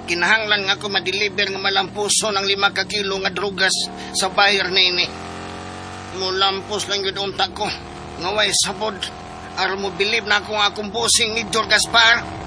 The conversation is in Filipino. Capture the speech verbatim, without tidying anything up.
Kinahanglan nga ako madeliver nga malampuso ng lima ka kilo nga drugas sa buyer na ini. Mulampos lang yun unta ko. Ngaway sabod. Aron mo bilib na ako nga akong busing ni Major Gaspar.